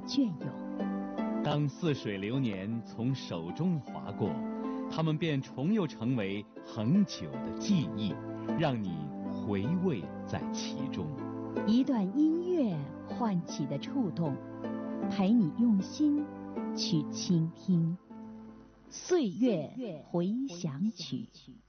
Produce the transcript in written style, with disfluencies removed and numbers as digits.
隽永。 当似水流年从手中划过，它们便重又成为恒久的记忆，让你回味在其中。 一段音乐唤起的触动，陪你用心去倾听。岁月回响曲。